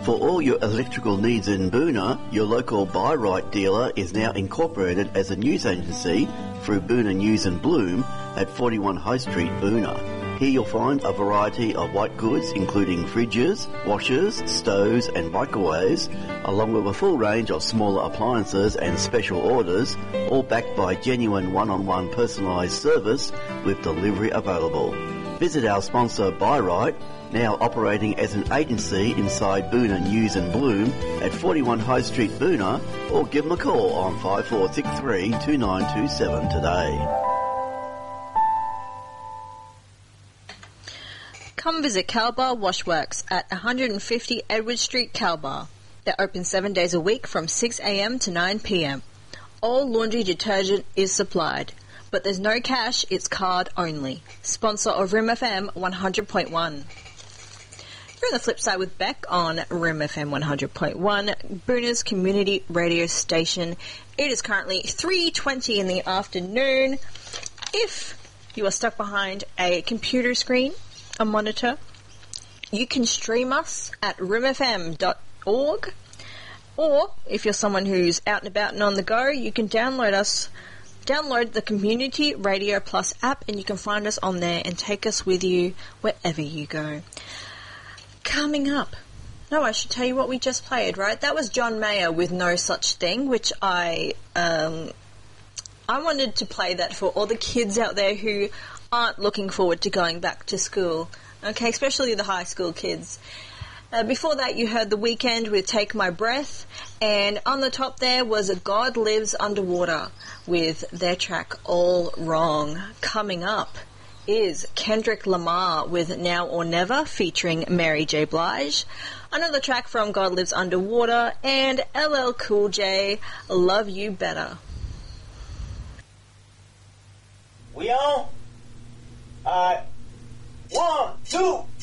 For all your electrical needs in Boona, your local Buy-Right dealer is now incorporated as a news agency through Boona News and Bloom at 41 High Street, Boona. Here you'll find a variety of white goods including fridges, washers, stoves and microwaves, along with a full range of smaller appliances and special orders, all backed by genuine one-on-one personalised service with delivery available. Visit our sponsor Buy-Right, now operating as an agency inside Boona News and Bloom at 41 High Street, Boona, or give them a call on 5463 2927 today. Come visit Calbar Washworks at 150 Edward Street, Calbar. They're open 7 days a week from 6 a.m. to 9 p.m. All laundry detergent is supplied, but there's no cash, it's card only. Sponsor of Rim FM 100.1. You're on the flip side with Beck on Rim FM 100.1, Boona's community radio station. It is currently 3:20 in the afternoon. If you are stuck behind a computer screen, a monitor, you can stream us at rimfm.org, or if you're someone who's out and about and on the go, you can download the Community Radio Plus app, and you can find us on there and take us with you wherever you go. Coming up, no, I should tell you what we just played, right? That was John Mayer with No Such Thing, which I wanted to play that for all the kids out there who aren't looking forward to going back to school, okay, especially the high school kids. Before that, you heard The Weeknd with Take My Breath, and on the top there was God Lives Underwater with their track All Wrong. Coming up is Kendrick Lamar with Now or Never featuring Mary J. Blige, another track from God Lives Underwater, and LL Cool J, Love You Better. We on? 1, 2...